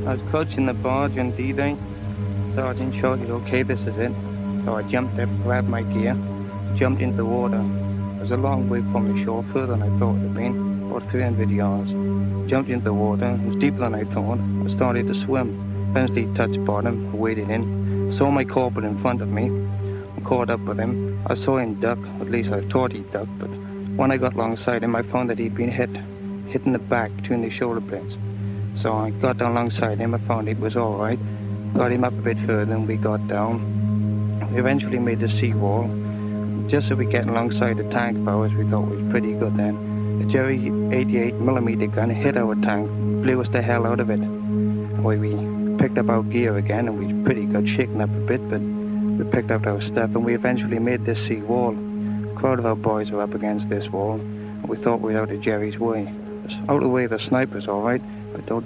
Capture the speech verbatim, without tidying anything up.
I was crouching the barge on D-Day. Sergeant shouted, "Okay, this is it." So I jumped up, grabbed my gear, jumped into the water. It was a long way from the shore, further than I thought it would have been, about three hundred yards. Jumped into the water, it was deeper than I thought. I started to swim, eventually touched bottom, waded in, saw my corporal in front of me, I caught up with him. I saw him duck, at least I thought he ducked, but when I got alongside him, I found that he'd been hit, hit in the back between the shoulder blades. So I got down alongside him, I found it was all right. Got him up a bit further and we got down. We eventually made the seawall. Just as we get alongside the tank of ours, we thought was pretty good then. The Jerry eighty-eight millimeter gun hit our tank, blew us the hell out of it. We, we picked up our gear again and we were pretty good, shaken up a bit, but we picked up our stuff and we eventually made this sea wall. A crowd of our boys were up against this wall and we thought we were out of Jerry's way. Out of the way of the snipers, all right, but don't